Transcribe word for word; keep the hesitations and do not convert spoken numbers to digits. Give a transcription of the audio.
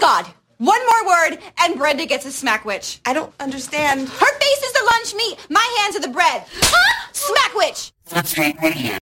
God. One more word, and Brenda gets a smackwitch. I don't understand. Her face is the lunch meat. My hands are the bread. Smackwitch. That's right, right here.